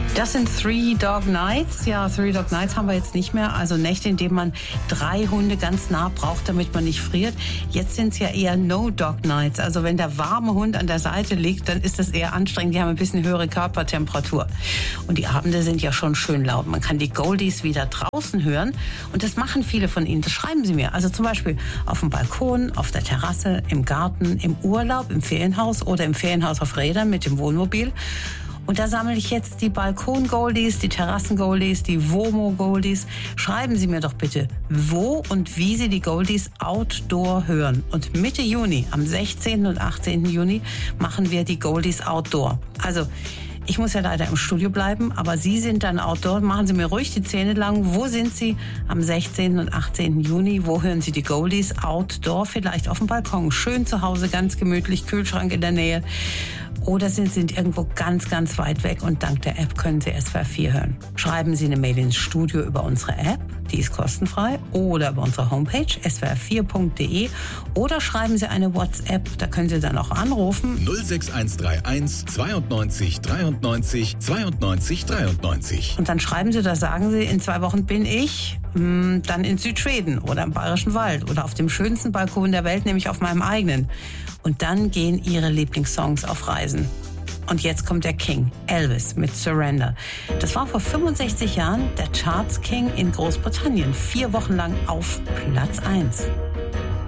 Das sind Three Dog Nights. Ja, Three Dog Nights haben wir jetzt nicht mehr. Also Nächte, in denen man 3 Hunde ganz nah braucht, damit man nicht friert. Jetzt sind es ja eher No Dog Nights. Also wenn der warme Hund an der Seite liegt, dann ist das eher anstrengend. Die haben ein bisschen höhere Körpertemperatur. Und die Abende sind ja schon schön laut. Man kann die Goldies wieder draußen hören. Und das machen viele von ihnen. Das schreiben sie mir. Also zum Beispiel auf dem Balkon, auf der Terrasse, im Garten, im Urlaub, im Ferienhaus oder im Ferienhaus auf Rädern mit dem Wohnmobil. Und da sammle ich jetzt die Balkon-Goldies, die Terrassen-Goldies, die Womo-Goldies. Schreiben Sie mir doch bitte, wo und wie Sie die Goldies outdoor hören. Und Mitte Juni, am 16. und 18. Juni, machen wir die Goldies outdoor. Also, ich muss ja leider im Studio bleiben, aber Sie sind dann outdoor. Machen Sie mir ruhig die Zähne lang. Wo sind Sie am 16. und 18. Juni? Wo hören Sie die Goldies outdoor? Vielleicht auf dem Balkon. Schön zu Hause, ganz gemütlich, Kühlschrank in der Nähe. Oder Sie sind irgendwo ganz, ganz weit weg und dank der App können Sie SWR 4 hören. Schreiben Sie eine Mail ins Studio über unsere App, die ist kostenfrei, oder über unsere Homepage swr4.de oder schreiben Sie eine WhatsApp, da können Sie dann auch anrufen. 06131 92 93 92 93. Und dann schreiben Sie, da sagen Sie, in 2 Wochen bin ich dann in Südschweden oder im Bayerischen Wald oder auf dem schönsten Balkon der Welt, nämlich auf meinem eigenen. Und dann gehen Ihre Lieblingssongs auf Reisen. Und jetzt kommt der King, Elvis mit Surrender. Das war vor 65 Jahren der Charts King in Großbritannien. 4 Wochen lang auf Platz 1.